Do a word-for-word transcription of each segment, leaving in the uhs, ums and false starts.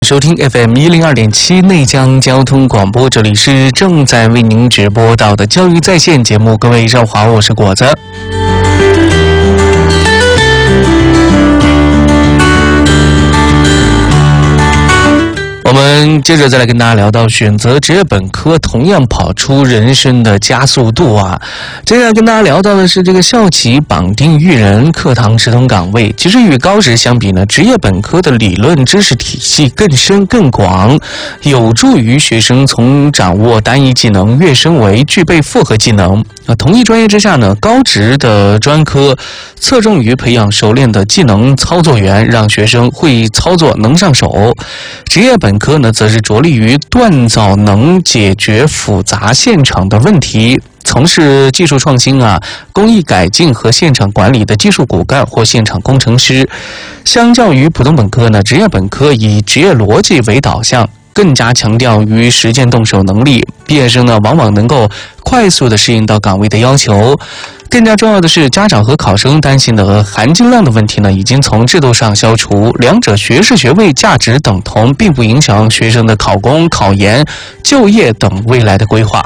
收听 F M 一零二点七内江交通广播，这里是正在为您直播到的教育在线节目。各位上午好，我是果子。我们接着再来跟大家聊到选择职业本科同样跑出人生的加速度啊。接下来跟大家聊到的是这个校企绑定育人课堂职同岗位。其实与高职相比呢，职业本科的理论知识体系更深更广，有助于学生从掌握单一技能跃升为具备复合技能。啊，同一专业之下呢，高职的专科侧重于培养熟练的技能操作员，让学生会操作能上手。职业本科呢，则是着力于锻造能解决复杂现场的问题，从事技术创新啊、工艺改进和现场管理的技术骨干或现场工程师。相较于普通本科呢，职业本科以职业逻辑为导向，更加强调于实践动手能力。毕业生呢，往往能够快速地适应到岗位的要求。更加重要的是，家长和考生担心的含金量的问题呢，已经从制度上消除，两者学士学位价值等同，并不影响学生的考公、考研、就业等未来的规划。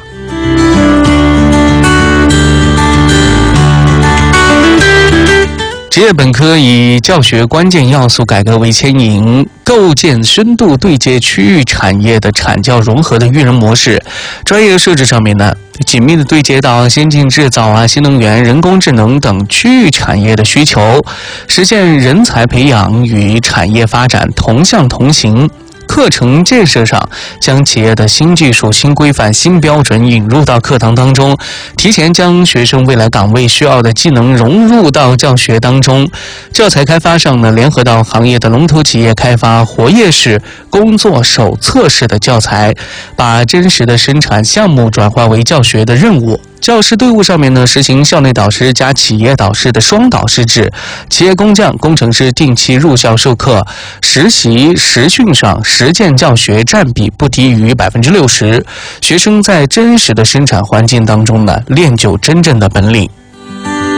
职业本科以教学关键要素改革为牵引，构建深度对接区域产业的产教融合的育人模式。专业设置上面呢，紧密的对接到先进制造啊、新能源、人工智能等区域产业的需求，实现人才培养与产业发展同向同行。课程建设上，将企业的新技术、新规范、新标准引入到课堂当中，提前将学生未来岗位需要的技能融入到教学当中。教材开发上呢，联合到行业的龙头企业开发活页式、工作手册式的教材，把真实的生产项目转化为教学的任务。教师队伍上面呢，实行校内导师加企业导师的双导师制，企业工匠、工程师定期入校授课，实习实训上实践教学占比不低于百分之六十，学生在真实的生产环境当中呢，练就真正的本领。